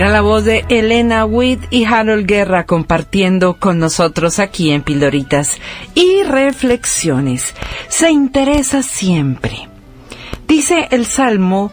Era la voz de Elena Witt y Harold Guerra compartiendo con nosotros aquí en Pildoritas y Reflexiones. Se interesa siempre. Dice el Salmo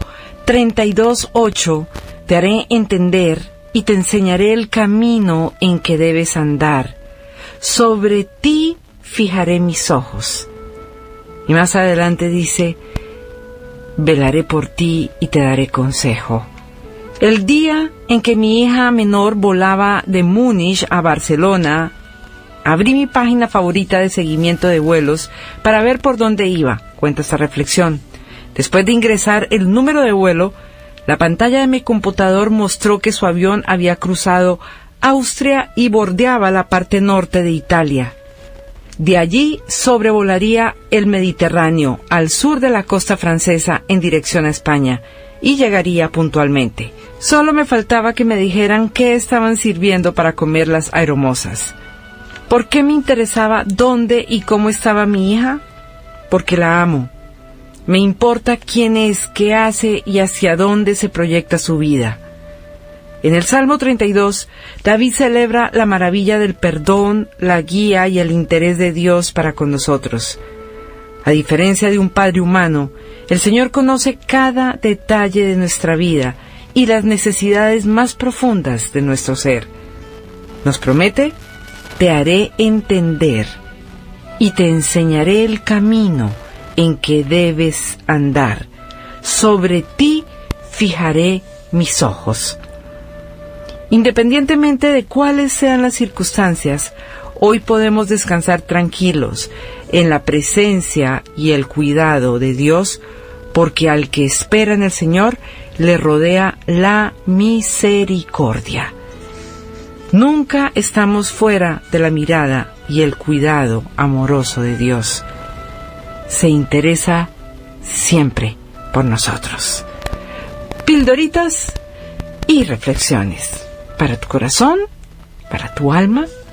32:8, te haré entender y te enseñaré el camino en que debes andar. Sobre ti fijaré mis ojos. Y más adelante dice, velaré por ti y te daré consejo. El día en que mi hija menor volaba de Múnich a Barcelona, abrí mi página favorita de seguimiento de vuelos para ver por dónde iba, cuenta esta reflexión. Después de ingresar el número de vuelo, la pantalla de mi computador mostró que su avión había cruzado Austria y bordeaba la parte norte de Italia. De allí sobrevolaría el Mediterráneo, al sur de la costa francesa, en dirección a España, y llegaría puntualmente. Solo me faltaba que me dijeran qué estaban sirviendo para comer las aeromosas. ¿Por qué me interesaba dónde y cómo estaba mi hija? Porque la amo. Me importa quién es, qué hace y hacia dónde se proyecta su vida. En el Salmo 32, David celebra la maravilla del perdón, la guía y el interés de Dios para con nosotros. A diferencia de un padre humano, el Señor conoce cada detalle de nuestra vida y las necesidades más profundas de nuestro ser. Nos promete, te haré entender y te enseñaré el camino en que debes andar. Sobre ti fijaré mis ojos. Independientemente de cuáles sean las circunstancias, hoy podemos descansar tranquilos en la presencia y el cuidado de Dios, porque al que espera en el Señor le rodea la misericordia. Nunca estamos fuera de la mirada y el cuidado amoroso de Dios. Se interesa siempre por nosotros. Pildoritas y reflexiones para tu corazón, para tu alma